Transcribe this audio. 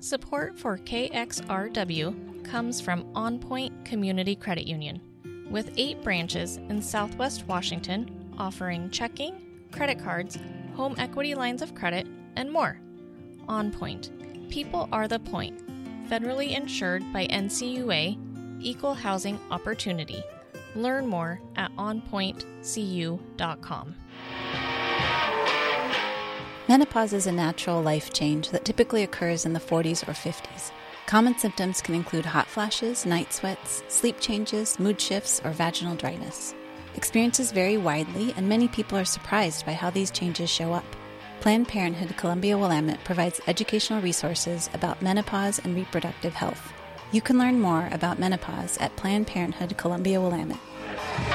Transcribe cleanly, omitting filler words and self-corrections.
Support for KXRW comes from On Point Community Credit Union, with 8 branches in Southwest Washington offering checking, credit cards, home equity lines of credit, and more. On Point. People are the point. Federally insured by NCUA, Equal Housing Opportunity. Learn more at onpointcu.com. Menopause is a natural life change that typically occurs in the 40s or 50s. Common symptoms can include hot flashes, night sweats, sleep changes, mood shifts, or vaginal dryness. Experiences vary widely, and many people are surprised by how these changes show up. Planned Parenthood Columbia-Willamette provides educational resources about menopause and reproductive health. You can learn more about menopause at Planned Parenthood Columbia-Willamette.